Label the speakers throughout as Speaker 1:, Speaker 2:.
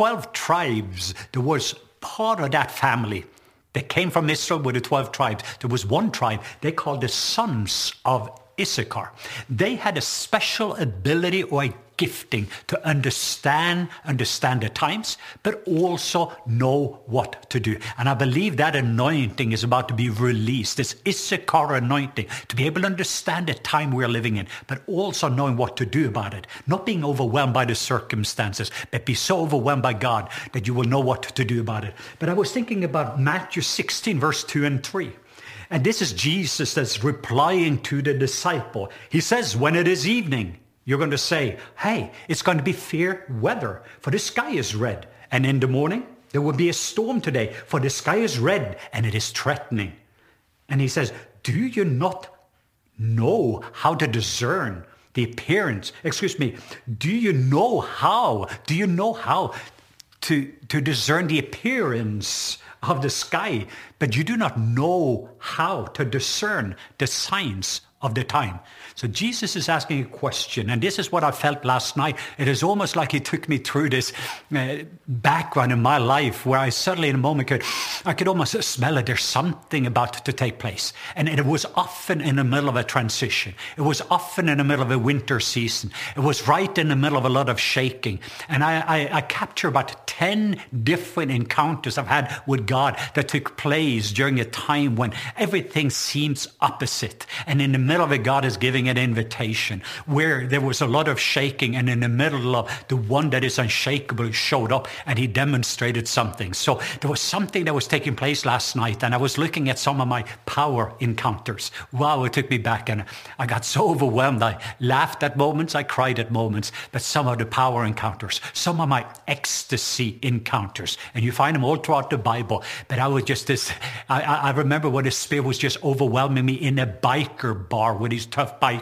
Speaker 1: 12 tribes, there was part of that family that came from Israel with the 12 tribes. There was one tribe they called the sons of Issachar. They had a special ability or a gifting to understand the times, but also know what to do. And I believe that anointing is about to be released, this Issachar anointing, to be able to understand the time we're living in, but also knowing what to do about it. Not being overwhelmed by the circumstances, but be so overwhelmed by God that you will know what to do about it. But I was thinking about Matthew 16, verse 2 and 3. And this is Jesus that's replying to the disciple. He says, when it is evening, you're going to say, hey, it's going to be fair weather, for the sky is red. And in the morning, there will be a storm today, for the sky is red and it is threatening. And he says, do you not know how to discern the appearance? Do you know how to discern the appearance of the sky, but you do not know how to discern the signs of the time? So Jesus is asking a question, and this is what I felt last night. It is almost like he took me through this background in my life where I suddenly in a moment I could almost smell it. There's something about to take place. And it was often in the middle of a transition. It was often in the middle of a winter season. It was right in the middle of a lot of shaking. And I capture about 10 different encounters I've had with God that took place during a time when everything seems opposite. And in the middle of it, God is giving an invitation where there was a lot of shaking, and in the middle of the one that is unshakable showed up and he demonstrated something. So there was something that was taking place last night, and I was looking at some of my power encounters. Wow, it took me back, and I got so overwhelmed. I laughed at moments, I cried at moments, but some of the power encounters, some of my ecstasy encounters, and you find them all throughout the Bible. But I was just I remember when the Spirit was just overwhelming me in a biker bar with these tough bikers,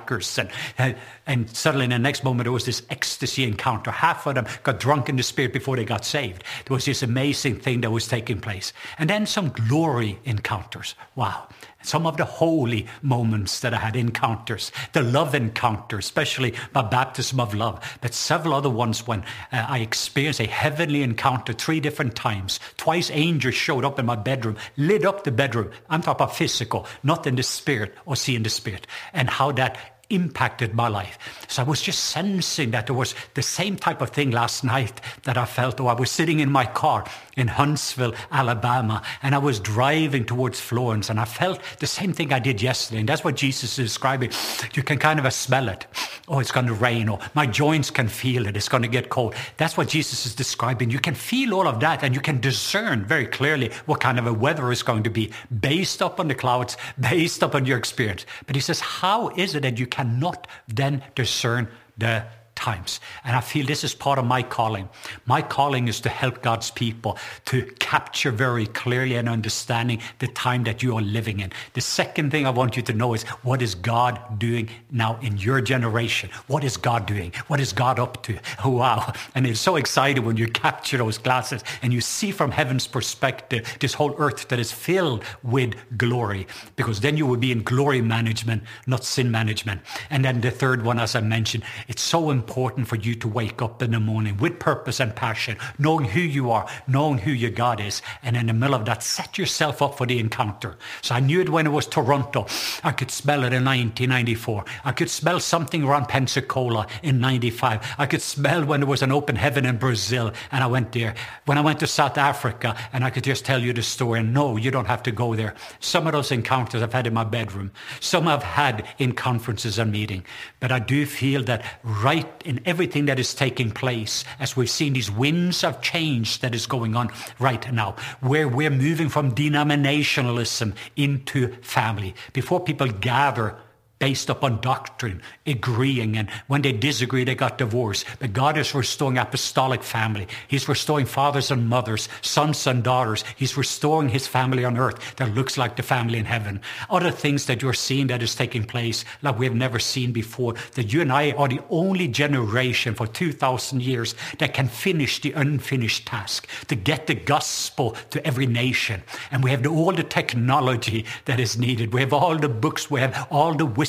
Speaker 1: and suddenly in the next moment there was this ecstasy encounter. Half of them got drunk in the Spirit before they got saved. There was this amazing thing that was taking place. And then some glory encounters. Wow. Some of the holy moments that I had encounters, the love encounter, especially my baptism of love, but several other ones when I experienced a heavenly encounter 3 different times. Twice angels showed up in my bedroom, lit up the bedroom. I'm talking about physical, not in the Spirit or seeing the Spirit, and how that impacted my life. So I was just sensing that there was the same type of thing last night that I felt. I was sitting in my car in Huntsville, Alabama, and I was driving towards Florence, and I felt the same thing I did yesterday. And that's what Jesus is describing. You can kind of smell it. Oh, it's going to rain, or my joints can feel it. It's going to get cold. That's what Jesus is describing. You can feel all of that, and you can discern very clearly what kind of a weather is going to be based upon the clouds, based upon your experience. But he says, how is it that you cannot then discern the times? And I feel this is part of my calling. My calling is to help God's people to capture very clearly and understanding the time that you are living in. The second thing I want you to know is, what is God doing now in your generation? What is God doing? What is God up to? Oh, wow. And it's so exciting when you capture those glasses and you see from heaven's perspective this whole earth that is filled with glory, because then you will be in glory management, not sin management. And then the third one, as I mentioned, it's so important for you to wake up in the morning with purpose and passion, knowing who you are, knowing who your God is. And in the middle of that, set yourself up for the encounter. So I knew it when it was Toronto. I could smell it in 1994. I could smell something around Pensacola in 95. I could smell when there was an open heaven in Brazil, and I went there. When I went to South Africa, and I could just tell you the story, and no, you don't have to go there. Some of those encounters I've had in my bedroom. Some I've had in conferences and meetings. But I do feel that right in everything that is taking place, as we've seen these winds of change that is going on right now, where we're moving from denominationalism into family. Before people gather based upon doctrine, agreeing, and when they disagree, they got divorced. But God is restoring apostolic family. He's restoring fathers and mothers, sons and daughters. He's restoring his family on earth that looks like the family in heaven. Other things that you're seeing that is taking place like we have never seen before, that you and I are the only generation for 2,000 years that can finish the unfinished task, to get the gospel to every nation. And we have all the technology that is needed. We have all the books. We have all the wisdom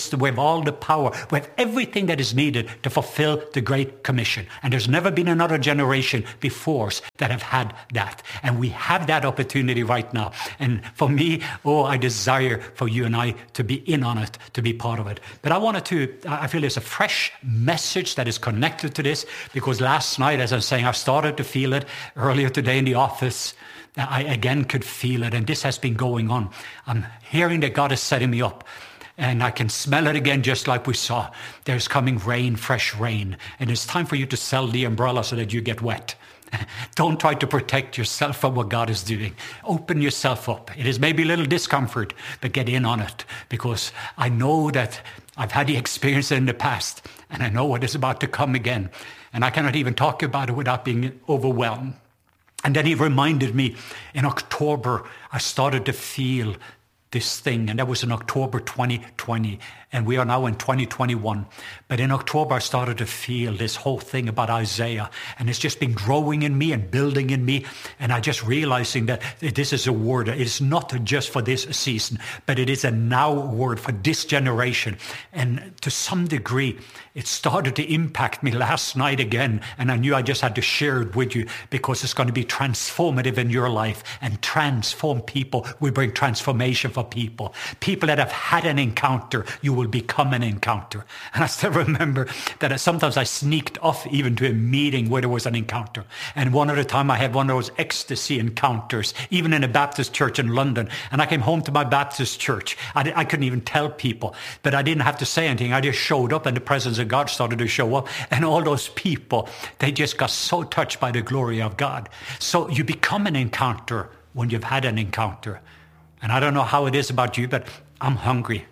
Speaker 1: wisdom, we have all the power, we have everything that is needed to fulfill the Great Commission. And there's never been another generation before us that have had that. And we have that opportunity right now. And for me, I desire for you and I to be in on it, to be part of it. But I feel there's a fresh message that is connected to this, because last night, as I'm saying, I started to feel it earlier today in the office. I again could feel it, and this has been going on. I'm hearing that God is setting me up, and I can smell it again, just like we saw. There's coming rain, fresh rain, and it's time for you to sell the umbrella so that you get wet. Don't try to protect yourself from what God is doing. Open yourself up. It is maybe a little discomfort, but get in on it, because I know that I've had the experience in the past, and I know what is about to come again, and I cannot even talk about it without being overwhelmed. And then he reminded me, in October, I started to feel this thing, and that was in October 2020, and we are now in 2021. But in October, I started to feel this whole thing about Isaiah, and it's just been growing in me and building in me, and I just realizing that this is a word. It's not just for this season, but it is a now word for this generation. And to some degree, it started to impact me last night again, and I knew I just had to share it with you, because it's going to be transformative in your life, and transform people. We bring transformation for people. People that have had an encounter, you will become an encounter. And I still remember that sometimes I sneaked off even to a meeting where there was an encounter. And one other time I had one of those ecstasy encounters, even in a Baptist church in London. And I came home to my Baptist church. I couldn't even tell people, but I didn't have to say anything. I just showed up, and the presence of God started to show up. And all those people, they just got so touched by the glory of God. So you become an encounter when you've had an encounter. And I don't know how it is about you, but I'm hungry.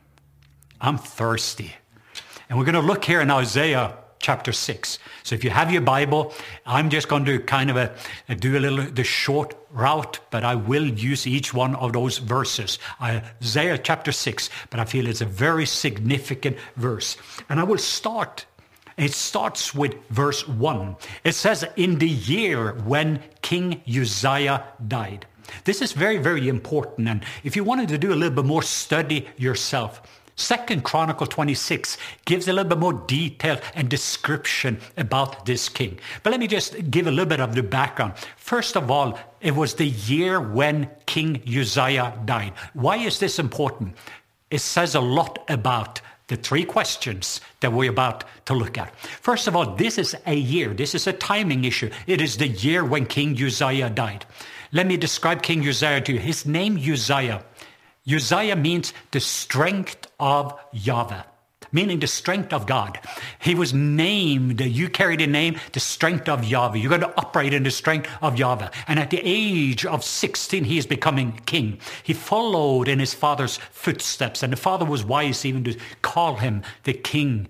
Speaker 1: I'm thirsty. And we're going to look here in Isaiah chapter 6. So if you have your Bible, I'm just going to kind of do the short route, but I will use each one of those verses. Isaiah chapter 6, but I feel it's a very significant verse. And I will start. It starts with verse 1. It says, in the year when King Uzziah died. This is very, very important. And if you wanted to do a little bit more study yourself, 2 Chronicles 26 gives a little bit more detail and description about this king. But let me just give a little bit of the background. First of all, it was the year when King Uzziah died. Why is this important? It says a lot about the three questions that we're about to look at. First of all, this is a year. This is a timing issue. It is the year when King Uzziah died. Let me describe King Uzziah to you. His name, Uzziah. Uzziah means the strength of Yahweh, meaning the strength of God. He was named, you carry the name, the strength of Yahweh. You're going to operate in the strength of Yahweh. And at the age of 16, he is becoming king. He followed in his father's footsteps, and the father was wise even to call him the king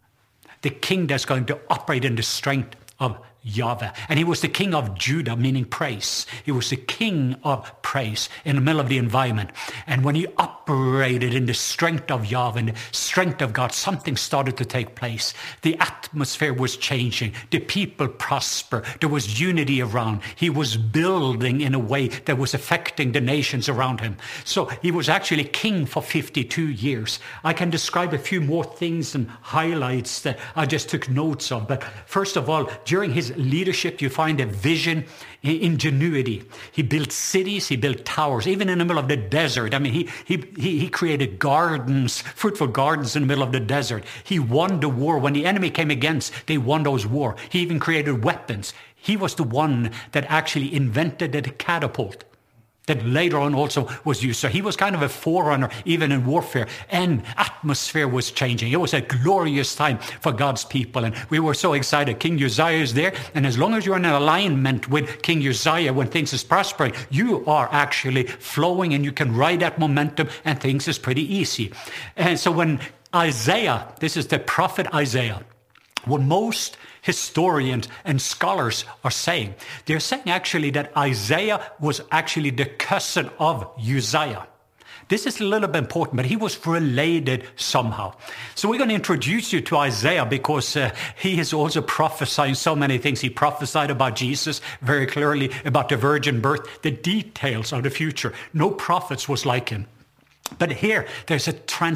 Speaker 1: that's going to operate in the strength of Yahweh. And he was the king of Judah, meaning praise. He was the king of praise in the middle of the environment. And when he operated in the strength of Yahweh, in the strength of God, something started to take place. The atmosphere was changing. The people prospered. There was unity around. He was building in a way that was affecting the nations around him. So he was actually king for 52 years. I can describe a few more things and highlights that I just took notes of. But first of all, during his leadership, you find a vision, ingenuity. He built cities, he built towers, even in the middle of the desert. I mean, he created gardens, fruitful gardens in the middle of the desert. He won the war. When the enemy came against, they won those wars. He even created weapons. He was the one that actually invented the catapult that later on also was used. So he was kind of a forerunner even in warfare, and atmosphere was changing. It was a glorious time for God's people, and we were so excited. King Uzziah is there, and as long as you're in alignment with King Uzziah, when things is prospering, you are actually flowing, and you can ride that momentum, and things is pretty easy. And so when Isaiah, this is the prophet Isaiah, what most historians and scholars are saying, they're saying actually that Isaiah was actually the cousin of Uzziah. This is a little bit important, but he was related somehow. So we're going to introduce you to Isaiah because he is also prophesying so many things. He prophesied about Jesus very clearly, about the virgin birth, the details of the future. No prophets was like him. But here, there's a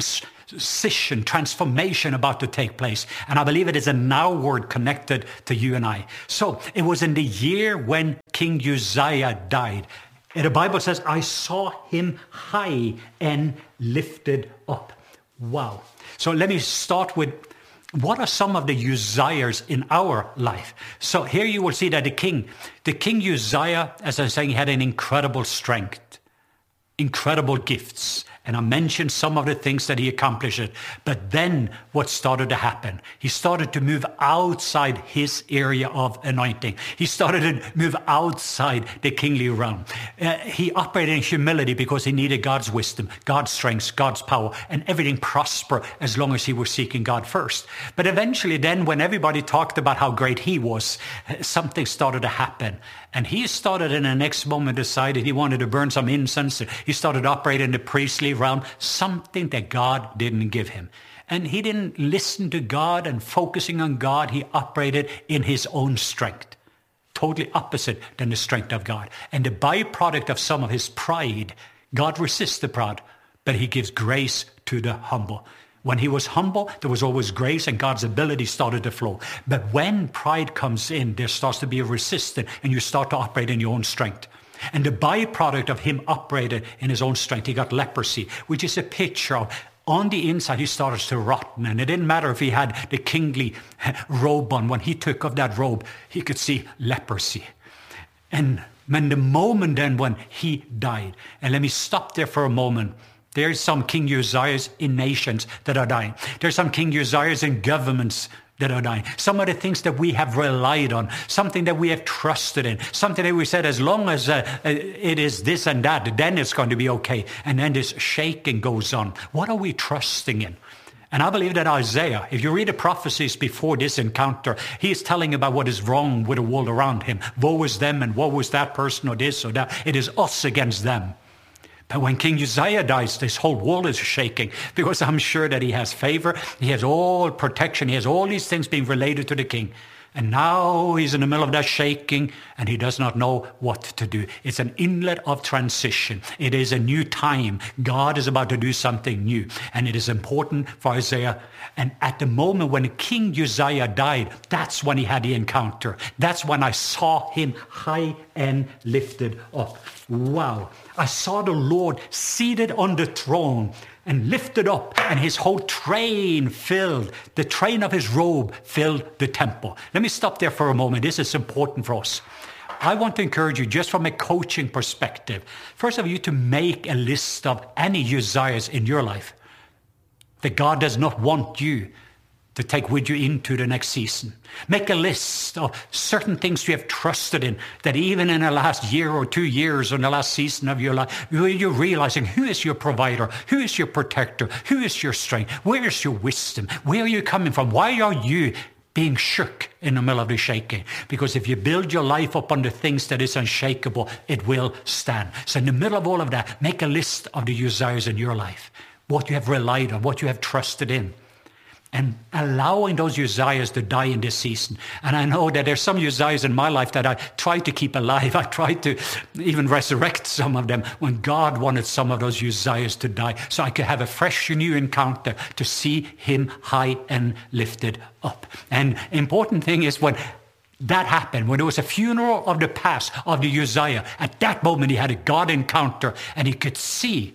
Speaker 1: transformation about to take place. And I believe it is a now word connected to you and I. So it was in the year when King Uzziah died. And the Bible says, I saw him high and lifted up. Wow. So let me start with, what are some of the Uzziahs in our life? So here you will see that the king Uzziah, as I was saying, had an incredible strength, incredible gifts. And I mentioned some of the things that he accomplished. But then what started to happen? He started to move outside his area of anointing. He started to move outside the kingly realm. He operated in humility because he needed God's wisdom, God's strength, God's power, and everything prospered as long as he was seeking God first. But eventually then, when everybody talked about how great he was, something started to happen. And he started in the next moment decided he wanted to burn some incense. He started operating in the priestly realm, something that God didn't give him. And he didn't listen to God and focusing on God. He operated in his own strength, totally opposite than the strength of God. And the byproduct of some of his pride, God resists the proud, but he gives grace to the humble. When he was humble, there was always grace and God's ability started to flow. But when pride comes in, there starts to be a resistance and you start to operate in your own strength. And the byproduct of him operating in his own strength, he got leprosy, which is a picture of on the inside, he started to rotten. And it didn't matter if he had the kingly robe on. When he took off that robe, he could see leprosy. And when the moment then when he died, and let me stop there for a moment. There's some King Uzziahs in nations that are dying. There's some King Uzziahs in governments that are dying. Some of the things that we have relied on, something that we have trusted in, something that we said, as long as it is this and that, then it's going to be okay. And then this shaking goes on. What are we trusting in? And I believe that Isaiah, if you read the prophecies before this encounter, he is telling about what is wrong with the world around him. Woe is them and woe is that person or this or that. It is us against them. But when King Uzziah dies, this whole world is shaking because I'm sure that he has favor. He has all protection. He has all these things being related to the king. And now he's in the middle of that shaking and he does not know what to do. It's an inlet of transition. It is a new time. God is about to do something new. And it is important for Isaiah. And at the moment when King Uzziah died, that's when he had the encounter. That's when I saw him high and lifted up. Wow. I saw the Lord seated on the throne and lifted up, and his whole train filled, the train of his robe filled the temple. Let me stop there for a moment. This is important for us. I want to encourage you, just from a coaching perspective, first of all, you to make a list of any Uzziahs in your life that God does not want you to take with you into the next season. Make a list of certain things you have trusted in that even in the last year or 2 years or in the last season of your life, you're realizing who is your provider, who is your protector, who is your strength, where is your wisdom, where are you coming from, why are you being shook in the middle of the shaking? Because if you build your life up on the things that is unshakable, it will stand. So in the middle of all of that, make a list of the Uzziahs in your life, what you have relied on, what you have trusted in. And allowing those Uzziahs to die in this season. And I know that there's some Uzziahs in my life that I tried to keep alive. I tried to even resurrect some of them when God wanted some of those Uzziahs to die. So I could have a fresh new encounter to see him high and lifted up. And important thing is when that happened, when there was a funeral of the past of the Uzziah, at that moment he had a God encounter and he could see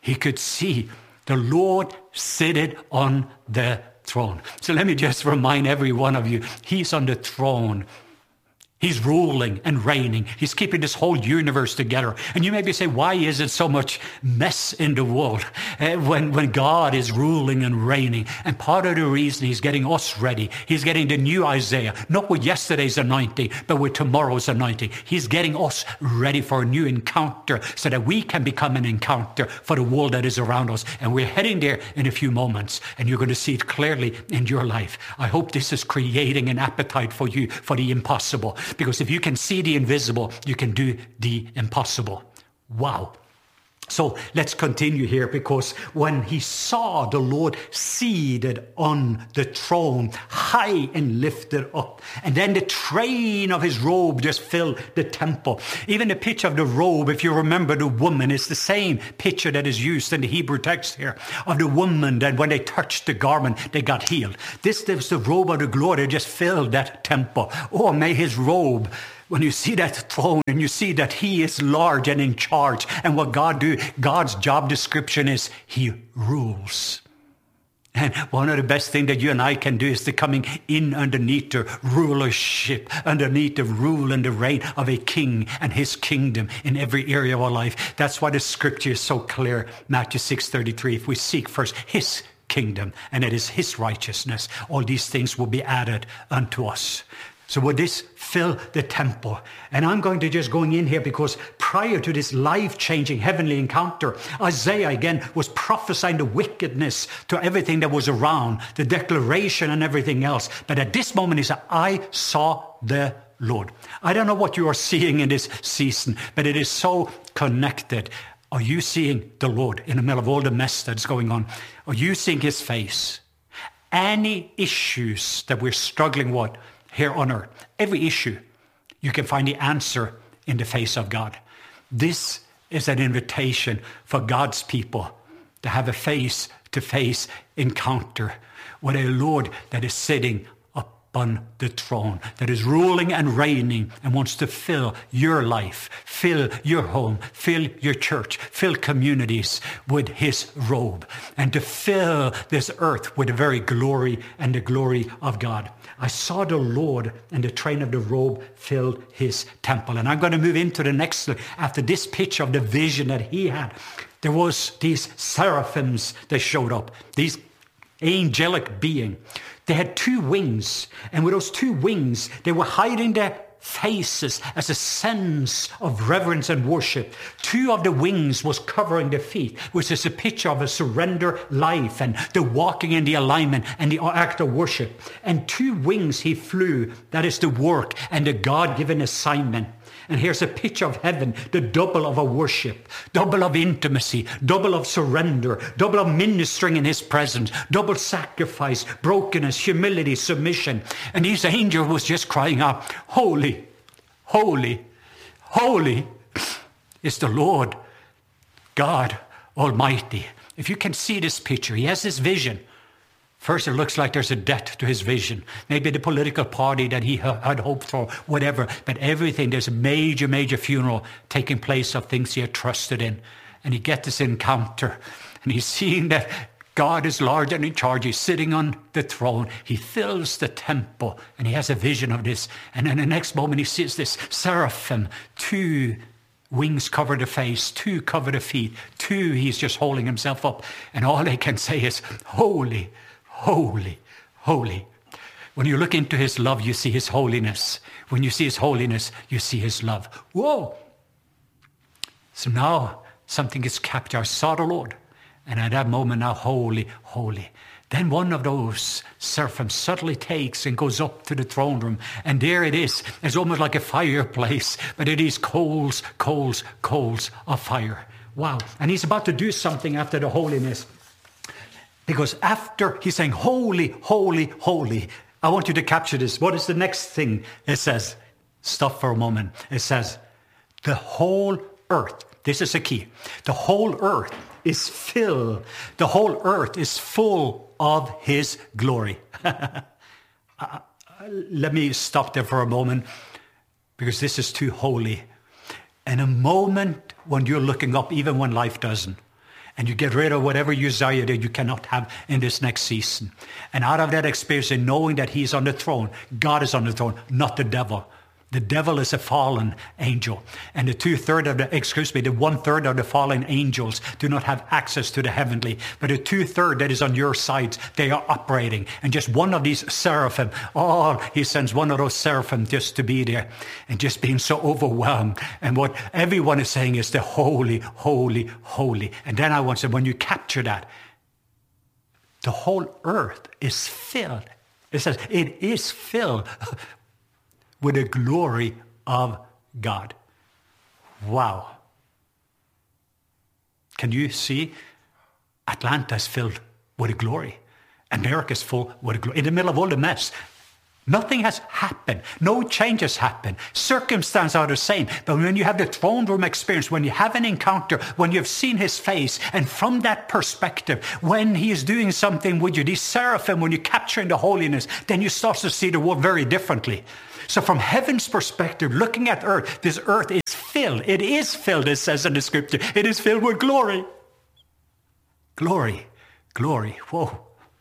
Speaker 1: the Lord seated on the throne. So let me just remind every one of you, he's on the throne. He's ruling and reigning. He's keeping this whole universe together. And you maybe say, why is it so much mess in the world when God is ruling and reigning? And part of the reason he's getting us ready, he's getting the new Isaiah, not with yesterday's anointing, but with tomorrow's anointing. He's getting us ready for a new encounter so that we can become an encounter for the world that is around us. And we're heading there in a few moments, and you're going to see it clearly in your life. I hope this is creating an appetite for you for the impossible. Because if you can see the invisible, you can do the impossible. Wow. So let's continue here, because when he saw the Lord seated on the throne, high and lifted up, and then the train of his robe just filled the temple. Even the picture of the robe, if you remember the woman, is the same picture that is used in the Hebrew text here of the woman that when they touched the garment, they got healed. This was the robe of the glory that just filled that temple. Oh, may his robe, when you see that throne and you see that he is large and in charge, and what God do, God's job description is he rules. And one of the best things that you and I can do is to coming in underneath the rulership, underneath the rule and the reign of a king and his kingdom in every area of our life. That's why the scripture is so clear. Matthew 6:33, if we seek first his kingdom and it is his righteousness, all these things will be added unto us. So would this fill the temple? And I'm going to just going in here because prior to this life-changing heavenly encounter, Isaiah again was prophesying the wickedness to everything that was around, the declaration and everything else. But at this moment he said, I saw the Lord. I don't know what you are seeing in this season, but it is so connected. Are you seeing the Lord in the middle of all the mess that's going on? Are you seeing his face? Any issues that we're struggling with here on earth, every issue, you can find the answer in the face of God. This is an invitation for God's people to have a face-to-face encounter with a Lord that is sitting upon the throne, that is ruling and reigning and wants to fill your life, fill your home, fill your church, fill communities with his robe, and to fill this earth with the very glory and the glory of God. I saw the Lord, and the train of the robe filled his temple. And I'm going to move into the next, after this picture of the vision that he had. There was these seraphims that showed up, these angelic beings. They had two wings, and with those two wings, they were hiding their faces as a sense of reverence and worship. Two of the wings was covering the feet, which is a picture of a surrender life and the walking in the alignment and the act of worship. And two wings he flew, that is the work and the God-given assignment. And here's a picture of heaven, the double of a worship, double of intimacy, double of surrender, double of ministering in his presence, double sacrifice, brokenness, humility, submission. And this angel was just crying out, holy, holy, holy is the Lord God Almighty. If you can see this picture, he has this vision. First, it looks like there's a death to his vision. Maybe the political party that he had hoped for, whatever. But everything, there's a major, major funeral taking place of things he had trusted in. And he gets this encounter. And he's seeing that God is large and in charge. He's sitting on the throne. He fills the temple. And he has a vision of this. And then the next moment, he sees this seraphim, two wings cover the face, two cover the feet, two, he's just holding himself up. And all they can say is, holy, holy, holy. When you look into his love, you see his holiness. When you see his holiness, you see his love. Whoa! So now something is captured. I saw the Lord. And at that moment now, holy, holy. Then one of those seraphim suddenly takes and goes up to the throne room. And there it is. It's almost like a fireplace. But it is coals, coals, coals of fire. Wow. And he's about to do something after the holiness. Because after he's saying, holy, holy, holy, I want you to capture this. What is the next thing? It says, stop for a moment. It says, the whole earth, this is a key. The whole earth is filled. The whole earth is full of his glory. Let me stop there for a moment, because this is too holy. And a moment when you're looking up, even when life doesn't, and you get rid of whatever desire that you cannot have in this next season. And out of that experience, and knowing that he's on the throne, God is on the throne, not the devil. The devil is a fallen angel. And the 1/3 of the fallen angels do not have access to the heavenly. But the 2/3 that is on your side, they are operating. And just one of these seraphim, he sends one of those seraphim just to be there and just being so overwhelmed. And what everyone is saying is the holy, holy, holy. And then I want to say, when you capture that, the whole earth is filled. It says it is filled with the glory of God. Wow. can you see? Atlanta is filled with a glory. America is full with a glory. In the middle of all the mess, nothing has happened. No changes happen. Circumstances are the same. But when you have the throne room experience, when you have an encounter, when you've seen his face, and from that perspective, when he is doing something with you, these seraphim, when you're capturing the holiness, then you start to see the world very differently. So from heaven's perspective, looking at earth, this earth is filled. It is filled, it says in the scripture. It is filled with glory. Glory. Glory. Whoa.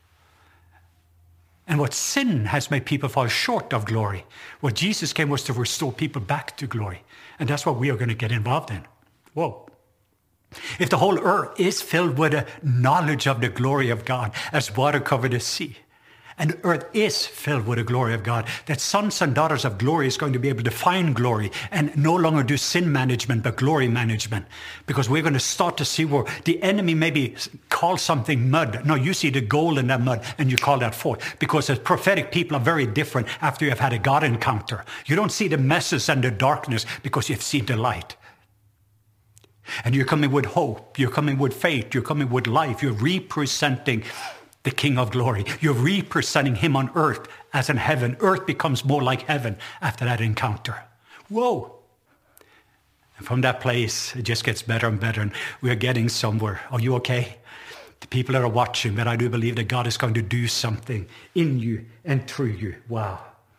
Speaker 1: And what sin has made people fall short of glory. What Jesus came was to restore people back to glory. And that's what we are going to get involved in. Whoa. If the whole earth is filled with a knowledge of the glory of God as water covered the sea, and the earth is filled with the glory of God, that sons and daughters of glory is going to be able to find glory and no longer do sin management, but glory management. Because we're going to start to see where the enemy maybe calls something mud. No, you see the gold in that mud and you call that forth. Because as prophetic people are very different after you have had a God encounter. You don't see the messes and the darkness because you've seen the light. And you're coming with hope. You're coming with faith. You're coming with life. You're representing the King of glory. You're representing him on earth as in heaven. Earth becomes more like heaven after that encounter. Whoa. And from that place, it just gets better and better. And we're getting somewhere. Are you okay? The people that are watching, but I do believe that God is going to do something in you and through you. Wow.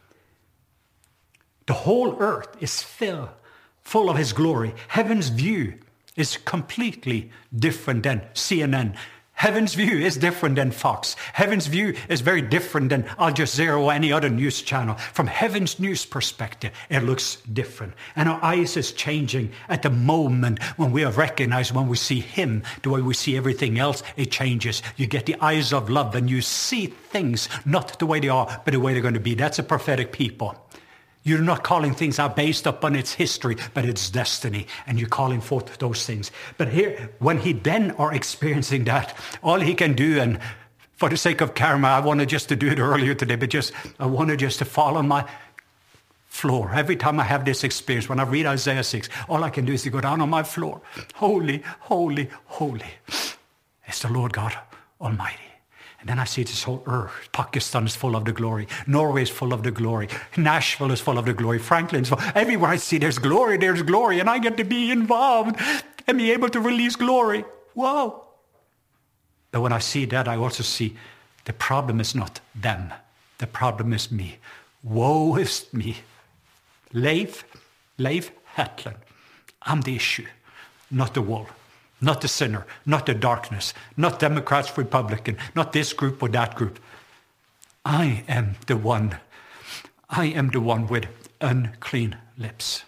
Speaker 1: The whole earth is full of his glory. Heaven's view is completely different than CNN. Heaven's view is different than Fox. Heaven's view is very different than Al Jazeera or any other news channel. From heaven's news perspective, it looks different. And our eyes is changing at the moment when we are recognized, when we see him, the way we see everything else, it changes. You get the eyes of love and you see things not the way they are, but the way they're going to be. That's a prophetic people. You're not calling things out based upon its history, but its destiny. And you're calling forth those things. But here, when he then are experiencing that, all he can do, and for the sake of karma, I wanted just to do it earlier today, but I wanted just to fall on my floor. Every time I have this experience, when I read Isaiah 6, all I can do is to go down on my floor. Holy, holy, holy is the Lord God Almighty. And then I see this whole earth. Pakistan is full of the glory. Norway is full of the glory. Nashville is full of the glory. Franklin's full. Everywhere I see there's glory. And I get to be involved and be able to release glory. Whoa. But when I see that, I also see the problem is not them. The problem is me. Woe is me. Leif Hetland. I'm the issue, not the world. Not the sinner, not the darkness, not Democrats, Republican, not this group or that group. I am the one with unclean lips.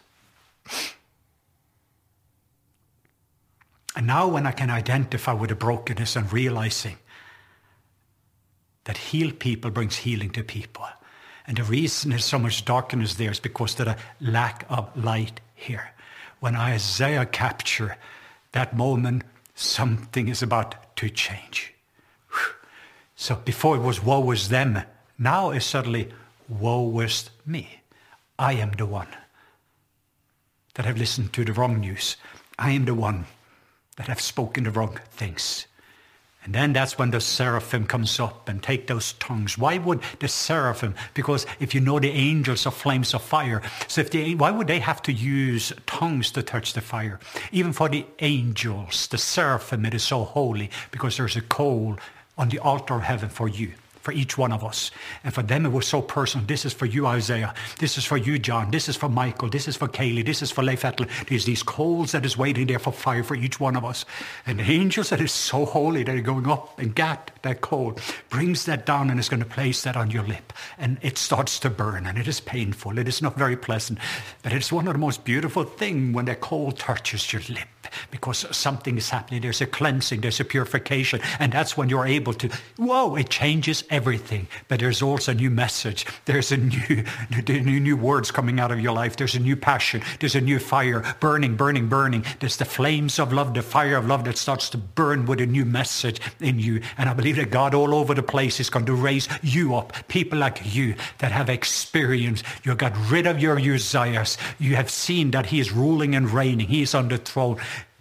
Speaker 1: And now when I can identify with the brokenness and realizing that healed people brings healing to people. And the reason there's so much darkness there is because of the lack of light here. When Isaiah captured that moment, something is about to change. So before it was woe is them, now it's suddenly woe is me. I am the one that have listened to the wrong news. I am the one that have spoken the wrong things. And then that's when the seraphim comes up and take those tongues. Why would the seraphim? Because if you know the angels are flames of fire, so why would they have to use tongues to touch the fire? Even for the angels, the seraphim, it is so holy because there's a coal on the altar of heaven for you. For each one of us. And for them it was so personal. This is for you, Isaiah. This is for you, John. This is for Michael. This is for Kaylee. This is for Leif Hetland. There's these coals that is waiting there for fire for each one of us. And the angels that is so holy that are going up and get that coal, brings that down and is going to place that on your lip. And it starts to burn and it is painful. It is not very pleasant. But it's one of the most beautiful things when that coal touches your lip. Because something is happening. There's a cleansing. There's a purification. And that's when you're able to, whoa, it changes everything. But there's also a new message. There's a new words coming out of your life. There's a new passion. There's a new fire burning, burning, burning. There's the flames of love, the fire of love that starts to burn with a new message in you. And I believe that God all over the place is going to raise you up. People like you that have experienced. You got rid of your Uzziahs. You have seen that he is ruling and reigning. He is on the throne.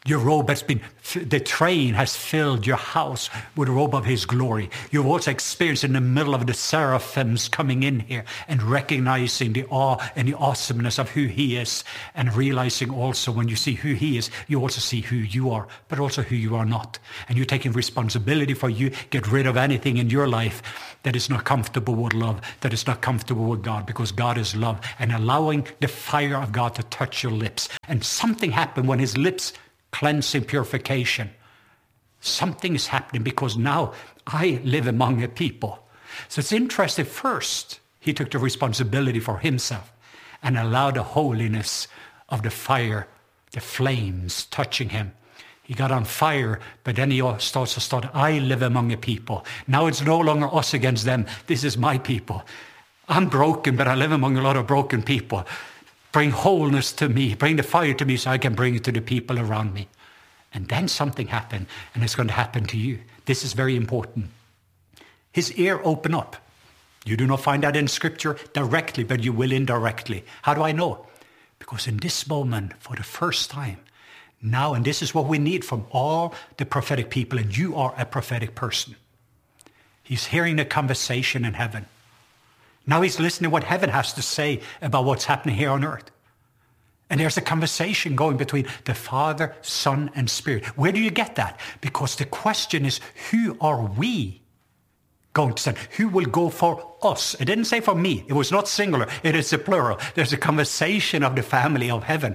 Speaker 1: Your robe has been, the train has filled your house with a robe of his glory. You've also experienced in the middle of the seraphims coming in here and recognizing the awe and the awesomeness of who he is, and realizing also when you see who he is, you also see who you are, but also who you are not. And you're taking responsibility for you. Get rid of anything in your life that is not comfortable with love, that is not comfortable with God, because God is love, and allowing the fire of God to touch your lips. And something happened when his lips cleansing, purification. Something is happening because now I live among a people. So it's interesting. First, he took the responsibility for himself and allowed the holiness of the fire, the flames touching him. He got on fire, but then he also started, I live among a people. Now it's no longer us against them. This is my people. I'm broken, but I live among a lot of broken people. Bring wholeness to me. Bring the fire to me so I can bring it to the people around me. And then something happened, and it's going to happen to you. This is very important. His ear opened up. You do not find that in Scripture directly, but you will indirectly. How do I know? Because in this moment, for the first time, now, and this is what we need from all the prophetic people, and you are a prophetic person. He's hearing the conversation in heaven. Now he's listening to what heaven has to say about what's happening here on earth. And there's a conversation going between the Father, Son, and Spirit. Where do you get that? Because the question is, who are we going to send? Who will go for us? It didn't say for me. It was not singular. It is a plural. There's a conversation of the family of heaven.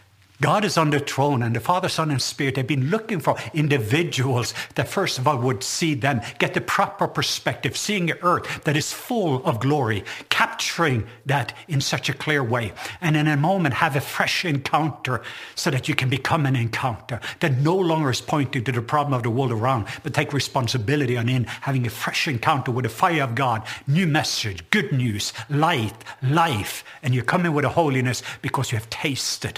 Speaker 1: God is on the throne, and the Father, Son, and Spirit have been looking for individuals that first of all would see them, get the proper perspective, seeing the earth that is full of glory, capturing that in such a clear way, and in a moment have a fresh encounter so that you can become an encounter that no longer is pointing to the problem of the world around, but take responsibility on in having a fresh encounter with the fire of God, new message, good news, light, life, and you come in with a holiness because you have tasted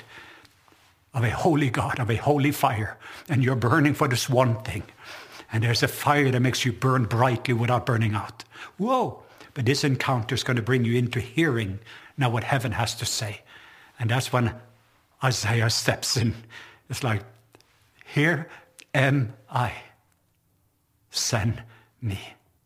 Speaker 1: of a holy God, of a holy fire. And you're burning for this one thing. And there's a fire that makes you burn brightly without burning out. Whoa! But this encounter is going to bring you into hearing now what heaven has to say. And that's when Isaiah steps in. It's like, here am I. Send me.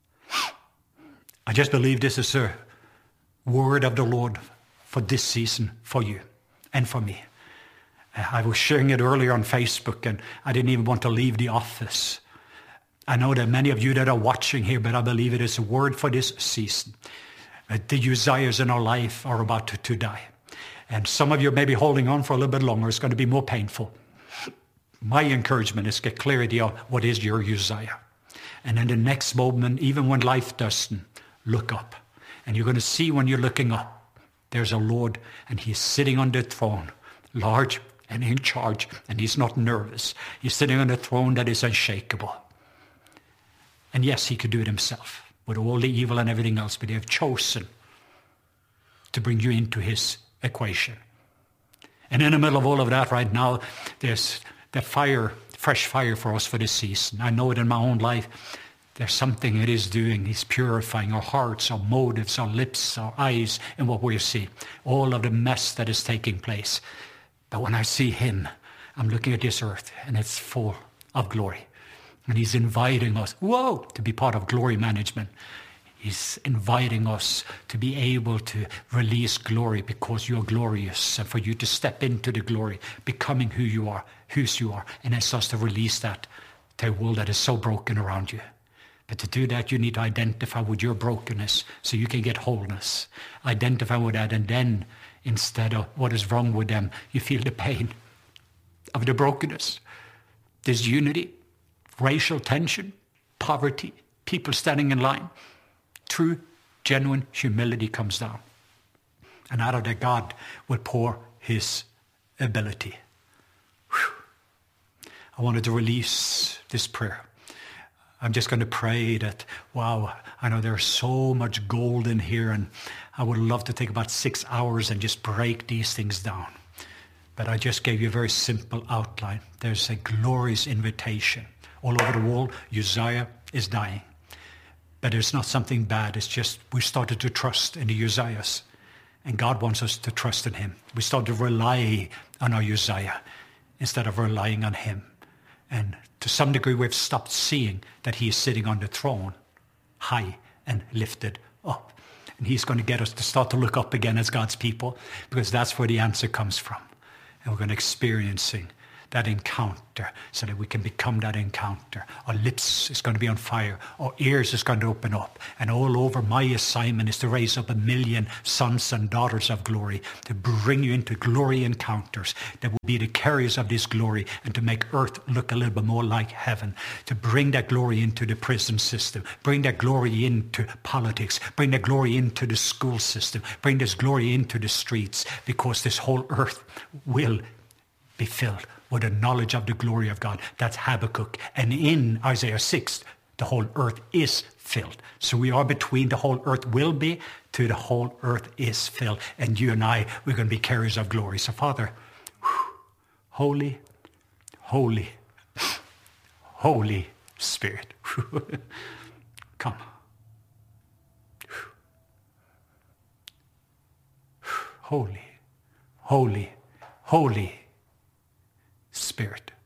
Speaker 1: I just believe this is a word of the Lord for this season, for you and for me. I was sharing it earlier on Facebook, and I didn't even want to leave the office. I know that many of you that are watching here, but I believe it is a word for this season. The Uzziahs in our life are about to die. And some of you may be holding on for a little bit longer. It's going to be more painful. My encouragement is get clarity on what is your Uzziah. And in the next moment, even when life doesn't, look up. And you're going to see when you're looking up, there's a Lord, and he's sitting on the throne, large and in charge, and he's not nervous. He's sitting on a throne that is unshakable. And yes, he could do it himself with all the evil and everything else, but they have chosen to bring you into his equation. And in the middle of all of that right now, there's the fire, fresh fire for us for this season. I know it in my own life. There's something it is doing. He's purifying our hearts, our motives, our lips, our eyes, and what we see. All of the mess that is taking place. But when I see him, I'm looking at this earth, and it's full of glory. And he's inviting us, to be part of glory management. He's inviting us to be able to release glory because you're glorious, and for you to step into the glory, becoming who you are, whose you are, and it's us to release that to a world that is so broken around you. But to do that, you need to identify with your brokenness so you can get wholeness. Identify with that, and then instead of what is wrong with them, you feel the pain of the brokenness. There's unity, racial tension, poverty, people standing in line. True, genuine humility comes down. And out of that, God will pour his ability. Whew. I wanted to release this prayer. I'm just going to pray that, I know there's so much gold in here, and I would love to take about 6 hours and just break these things down. But I just gave you a very simple outline. There's a glorious invitation. All over the world, Uzziah is dying. But it's not something bad. It's just we started to trust in the Uzziahs. And God wants us to trust in him. We started to rely on our Uzziah. instead of relying on him. And to some degree, we've stopped seeing that he is sitting on the throne, high and lifted up. And he's going to get us to start to look up again as God's people, because that's where the answer comes from. And we're going to experiencing that encounter so that we can become that encounter. Our lips is going to be on fire. Our ears is going to open up. And all over, my assignment is to raise up 1 million sons and daughters of glory, to bring you into glory encounters that will be the carriers of this glory, and to make earth look a little bit more like heaven, to bring that glory into the prison system, bring that glory into politics, bring that glory into the school system, bring this glory into the streets, because this whole earth will be filled with the knowledge of the glory of God. That's Habakkuk. And in Isaiah 6, the whole earth is filled. So we are between the whole earth will be to the whole earth is filled. And you and I, we're going to be carriers of glory. So Father, Holy, Holy, Holy Spirit, come. Holy, Holy, Holy Spirit.